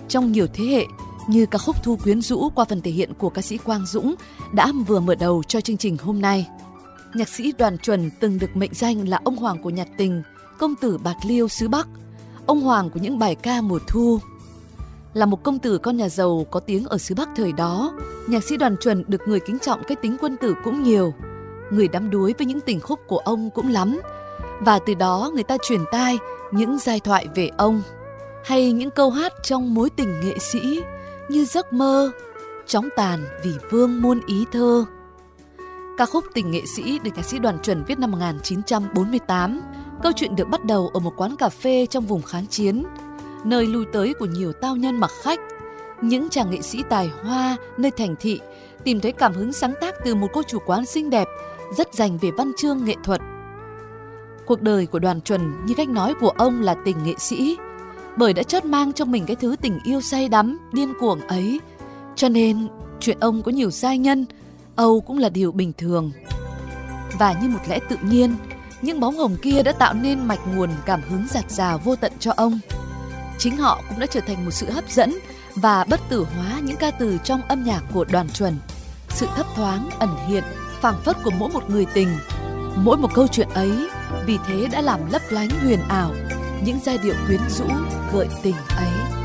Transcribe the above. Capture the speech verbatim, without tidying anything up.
trong nhiều thế hệ, như ca khúc Thu Quyến Rũ qua phần thể hiện của ca sĩ Quang Dũng đã vừa mở đầu cho chương trình hôm nay. Nhạc sĩ Đoàn Chuẩn từng được mệnh danh là ông hoàng của nhạc tình, công tử Bạc Liêu xứ Bắc, ông hoàng của những bài ca mùa thu. Là một công tử con nhà giàu có tiếng ở xứ Bắc thời đó, nhạc sĩ Đoàn Chuẩn được người kính trọng cái tính quân tử cũng nhiều. Người đắm đuối với những tình khúc của ông cũng lắm, và từ đó người ta truyền tai những giai thoại về ông, hay những câu hát trong mối tình nghệ sĩ như Giấc mơ, Chóng tàn vì vương muôn ý thơ. Ca khúc Tình nghệ sĩ được nhạc sĩ Đoàn Chuẩn viết năm một nghìn chín trăm bốn mươi tám. Câu chuyện được bắt đầu ở một quán cà phê trong vùng kháng chiến, nơi lui tới của nhiều tao nhân mặc khách. Những chàng nghệ sĩ tài hoa nơi thành thị tìm thấy cảm hứng sáng tác từ một cô chủ quán xinh đẹp, rất dành về văn chương nghệ thuật. Cuộc đời của Đoàn Chuẩn như cách nói của ông là tình nghệ sĩ, bởi đã chót mang trong mình cái thứ tình yêu say đắm, điên cuồng ấy. Cho nên chuyện ông có nhiều giai nhân, âu cũng là điều bình thường. Và như một lẽ tự nhiên, những bóng hồng kia đã tạo nên mạch nguồn cảm hứng dạt dào vô tận cho ông. Chính họ cũng đã trở thành một sự hấp dẫn và bất tử hóa những ca từ trong âm nhạc của Đoàn Chuẩn. Sự thấp thoáng, ẩn hiện, phảng phất của mỗi một người tình, mỗi một câu chuyện ấy vì thế đã làm lấp lánh huyền ảo những giai điệu quyến rũ gợi tình ấy.